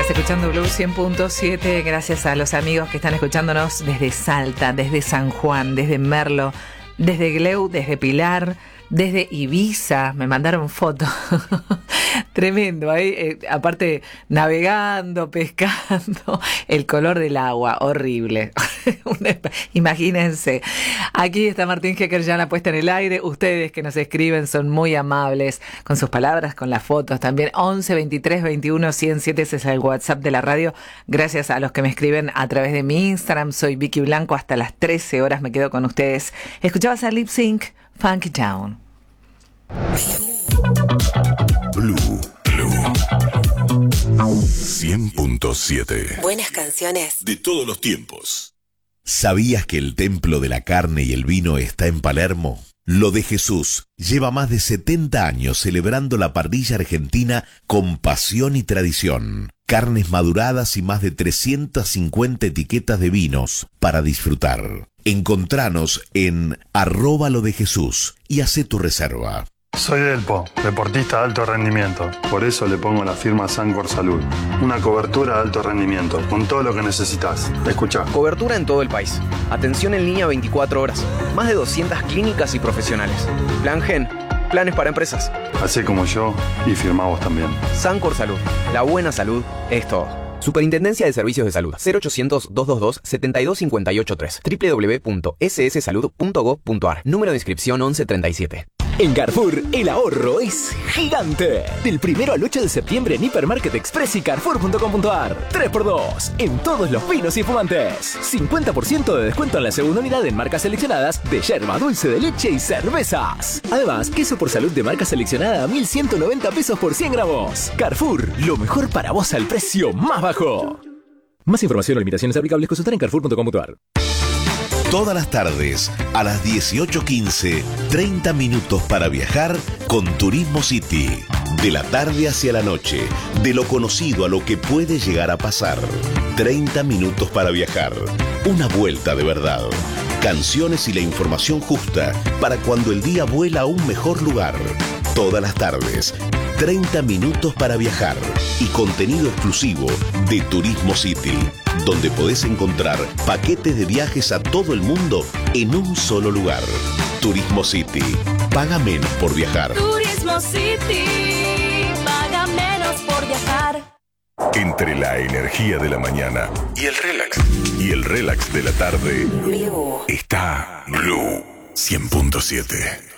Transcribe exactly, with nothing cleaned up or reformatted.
escuchando Blue cien punto siete, gracias a los amigos que están escuchándonos desde Salta, desde San Juan, desde Merlo, desde Gleu, desde Pilar, desde Ibiza. Me mandaron fotos. Tremendo, ahí, eh, aparte navegando, pescando, el color del agua, horrible. Imagínense. Aquí está Martín Hecker ya en la puesta en el aire. Ustedes que nos escriben son muy amables con sus palabras, con las fotos también. once, veintitrés, veintiuno, ciento siete, ese es el WhatsApp de la radio. Gracias a los que me escriben a través de mi Instagram. Soy Vicky Blanco, hasta las trece horas me quedo con ustedes. Escuchabas a Lip Sync, Funky Town. Blue, Blue cien punto siete. Buenas canciones de todos los tiempos. ¿Sabías que el templo de la carne y el vino está en Palermo? Lo de Jesús lleva más de setenta años celebrando la parrilla argentina con pasión y tradición. Carnes maduradas y más de trescientas cincuenta etiquetas de vinos para disfrutar. Encontranos en arroba lo de Jesús y hacé tu reserva. Soy Delpo, deportista de alto rendimiento. Por eso le pongo la firma Sancor Salud. Una cobertura de alto rendimiento, con todo lo que necesitas. Escucha. Cobertura en todo el país. Atención en línea veinticuatro horas. Más de doscientas clínicas y profesionales. Plan Gen. Planes para empresas. Así como yo, y firmamos también. Sancor Salud. La buena salud es todo. Superintendencia de Servicios de Salud. cero ochocientos, doscientos veintidós, setenta y dos cincuenta y ocho tres. doble u doble u doble u punto ese ese salud punto gob punto a r. Número de inscripción once treinta y siete. En Carrefour, el ahorro es gigante. Del primero al ocho de septiembre en Hipermarket Express y Carrefour punto com punto a r. tres por dos en todos los vinos y fumantes. cincuenta por ciento de descuento en la segunda unidad en marcas seleccionadas de yerba, dulce de leche y cervezas. Además, queso por salud de marca seleccionada a mil ciento noventa pesos por cien gramos. Carrefour, lo mejor para vos al precio más bajo. Más información o limitaciones aplicables consultar en carrefour punto com punto a r. Todas las tardes, a las dieciocho quince, treinta minutos para viajar con Turismo City. De la tarde hacia la noche, de lo conocido a lo que puede llegar a pasar. treinta minutos para viajar. Una vuelta de verdad. Canciones y la información justa para cuando el día vuela a un mejor lugar. Todas las tardes, treinta minutos para viajar y contenido exclusivo de Turismo City, donde podés encontrar paquetes de viajes a todo el mundo en un solo lugar. Turismo City, paga menos por viajar. Turismo City, paga menos por viajar. Entre la energía de la mañana y el relax, y el relax de la tarde, Blue. está Blue cien punto siete.